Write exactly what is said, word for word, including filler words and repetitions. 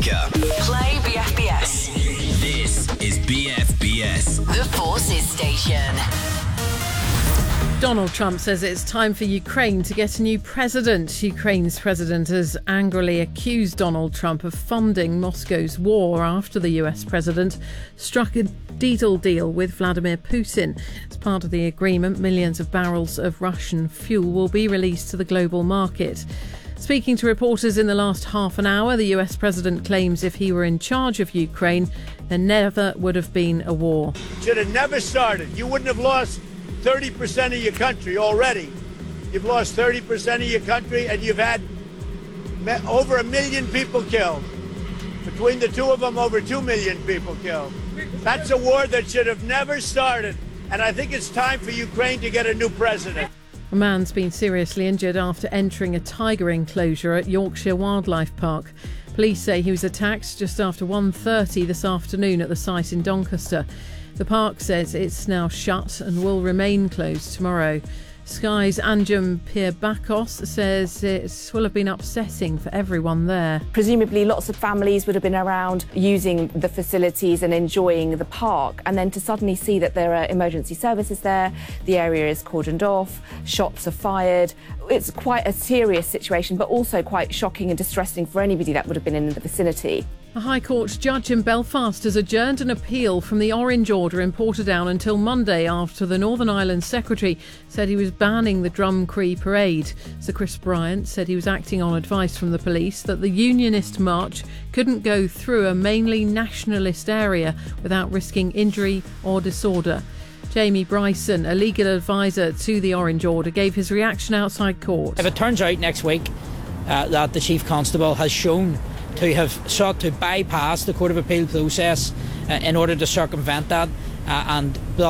speaker. Play B F B S. This is B F B S. The Forces Station. Donald Trump says it's time for Ukraine to get a new president. Ukraine's president has angrily accused Donald Trump of funding Moscow's war after the U S president struck a diesel deal with Vladimir Putin. As part of the agreement, millions of barrels of Russian fuel will be released to the global market. Speaking to reporters in the last half an hour, the U S president claims if he were in charge of Ukraine, there never would have been a war. Should have never started. You wouldn't have lost thirty percent of your country already. You've lost thirty percent of your country, and you've had over a million people killed. Between the two of them, over two million people killed. That's a war that should have never started, and I think it's time for Ukraine to get a new president. A man's been seriously injured after entering a tiger enclosure at Yorkshire Wildlife Park. Police say he was attacked just after one thirty this afternoon at the site in Doncaster. The park says it's now shut and will remain closed tomorrow. Sky's Anjum Pirbakos says it will have been upsetting for everyone there. Presumably lots of families would have been around using the facilities and enjoying the park, and then to suddenly see that there are emergency services there, the area is cordoned off, shots are fired. It's quite a serious situation, but also quite shocking and distressing for anybody that would have been in the vicinity. A High Court judge in Belfast has adjourned an appeal from the Orange Order in Portadown until Monday after the Northern Ireland Secretary said he was banning the Drumcree parade. Sir Chris Bryant said he was acting on advice from the police that the Unionist march couldn't go through a mainly nationalist area without risking injury or disorder. Jamie Bryson, a legal advisor to the Orange Order, gave his reaction outside court. If it turns out next week uh, that the Chief Constable has shown to have sought to bypass the Court of Appeal process uh, in order to circumvent that uh, and